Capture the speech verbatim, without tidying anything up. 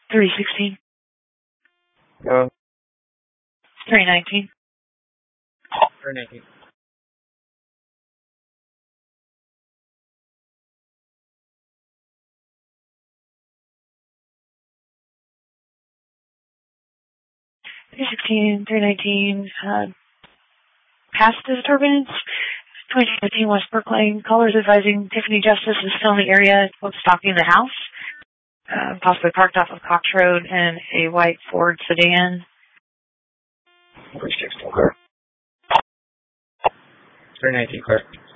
three sixteen. Go. three nineteen. three nineteen. three sixteen, three nineteen. Uh, past the disturbance. twenty fifteen West Brook Lane. Callers advising Tiffany Justice is still in the area of stalking the house. Uh, possibly parked off of Cox Road in a white Ford sedan. three sixteen, clear. three nineteen, clear.